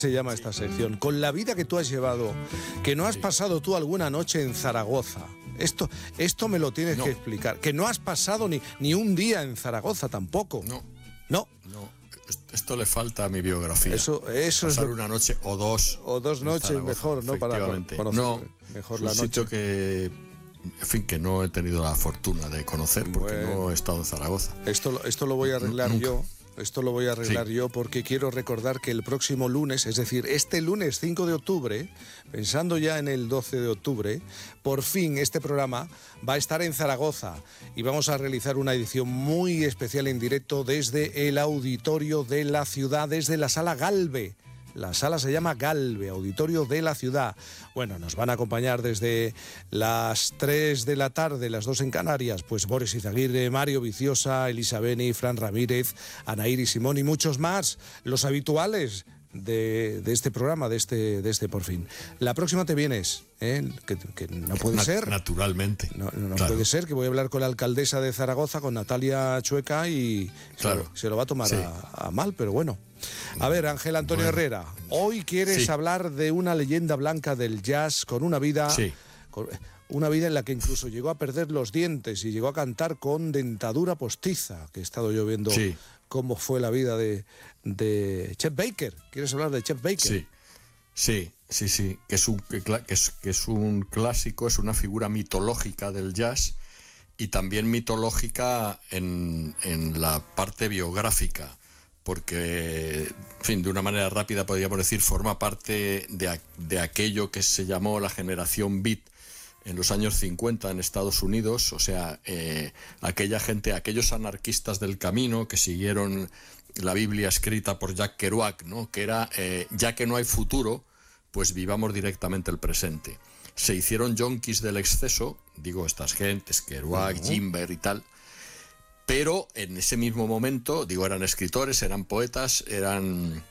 Se llama esta sección, con la vida que tú has llevado, que no has pasado tú alguna noche en Zaragoza. Esto me lo tienes que explicar. Que no has pasado ni un día en Zaragoza tampoco. No. Esto le falta a mi biografía. Eso pasar una noche o dos. O dos noches Zaragoza, mejor, ¿no? Para conocer mejor la noche. Sitio que, en fin, que no he tenido la fortuna de conocer porque no he estado en Zaragoza. Esto lo voy a arreglar yo. Esto lo voy a arreglar yo porque quiero recordar que el próximo lunes, es decir, este lunes 5 de octubre, pensando ya en el 12 de octubre, por fin este programa va a estar en Zaragoza y vamos a realizar una edición muy especial en directo desde el auditorio de la ciudad, desde la sala Galve. La sala se llama Galve, Auditorio de la Ciudad. Bueno, nos van a acompañar desde las 3 de la tarde, las 2 en Canarias, pues Boris Izaguirre, Mario Viciosa, Elisa Beni, Fran Ramírez, Anaíri Simón y muchos más, los habituales de este programa, de este Por Fin. La próxima te vienes, ¿eh? Que no puede ser. Naturalmente. No claro. Puede ser, que voy a hablar con la alcaldesa de Zaragoza, con Natalia Chueca, y se lo va a tomar a mal, pero bueno. A ver, Ángel Antonio Herrera, hoy quieres hablar de una leyenda blanca del jazz con una vida... Una vida en la que incluso llegó a perder los dientes y llegó a cantar con dentadura postiza, que he estado yo viendo cómo fue la vida de Chet Baker. ¿Quieres hablar de Chet Baker? Sí, que es un clásico, es una figura mitológica del jazz y también mitológica en la parte biográfica, porque, en fin, de una manera rápida podríamos decir, forma parte de aquello que se llamó la generación Beat en los años 50 en Estados Unidos, o sea, aquella gente, aquellos anarquistas del camino que siguieron la Biblia escrita por Jack Kerouac, ¿no? Que era, ya que no hay futuro, pues vivamos directamente el presente. Se hicieron yonkis del exceso, digo, estas gentes, Kerouac, Jimber y tal, pero en ese mismo momento, digo, eran escritores, eran poetas, eran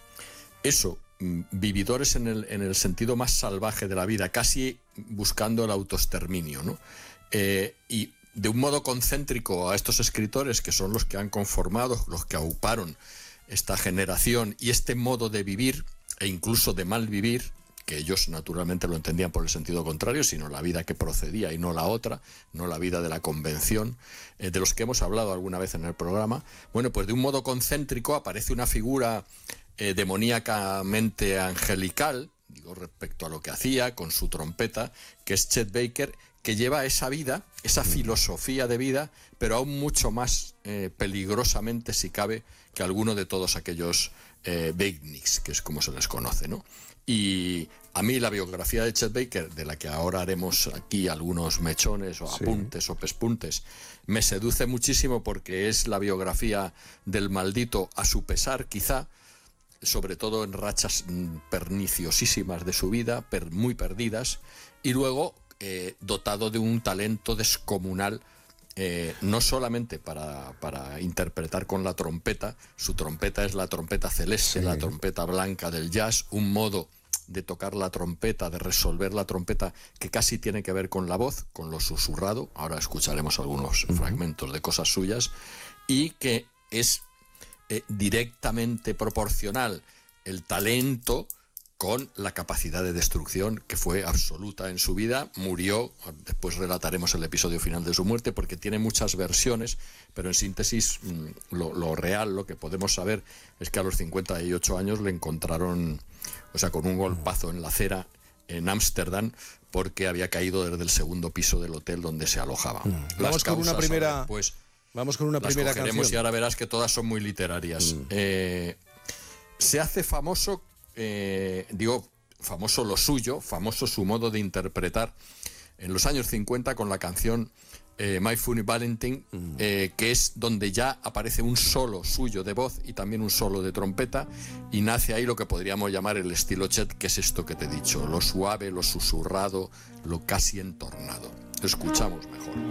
vividores en el sentido más salvaje de la vida, casi buscando el autoexterminio, ¿no? Y de un modo concéntrico a estos escritores, que son los que han conformado, los que auparon esta generación y este modo de vivir, e incluso de mal vivir, que ellos naturalmente lo entendían por el sentido contrario, sino la vida que procedía y no la otra, no la vida de la convención, de los que hemos hablado alguna vez en el programa. Bueno, pues de un modo concéntrico aparece una figura demoníacamente angelical, digo, respecto a lo que hacía con su trompeta, que es Chet Baker, que lleva esa vida, esa filosofía de vida, pero aún mucho más peligrosamente, si cabe, que alguno de todos aquellos beatniks, que es como se les conoce, ¿no? Y a mí la biografía de Chet Baker, de la que ahora haremos aquí algunos mechones o apuntes o pespuntes, me seduce muchísimo porque es la biografía del maldito a su pesar, quizá, sobre todo en rachas perniciosísimas de su vida, muy perdidas, y luego dotado de un talento descomunal, no solamente para interpretar con la trompeta. Su trompeta es la trompeta celeste, la trompeta blanca del jazz, un modo de tocar la trompeta, de resolver la trompeta que casi tiene que ver con la voz, con lo susurrado. Ahora escucharemos algunos fragmentos de cosas suyas, y que es directamente proporcional el talento con la capacidad de destrucción, que fue absoluta en su vida. Murió, después relataremos el episodio final de su muerte, porque tiene muchas versiones, pero en síntesis lo real, lo que podemos saber, es que a los 58 años le encontraron, o sea, con un golpazo en la acera en Ámsterdam, porque había caído desde el segundo piso del hotel donde se alojaba. Vamos con una primera canción. Y ahora verás que todas son muy literarias. Se hace famoso, famoso lo suyo, famoso su modo de interpretar en los años 50 con la canción My Funny Valentine, que es donde ya aparece un solo suyo de voz y también un solo de trompeta, y nace ahí lo que podríamos llamar el estilo Chet, que es esto que te he dicho, lo suave, lo susurrado, lo casi entornado. Lo escuchamos mejor.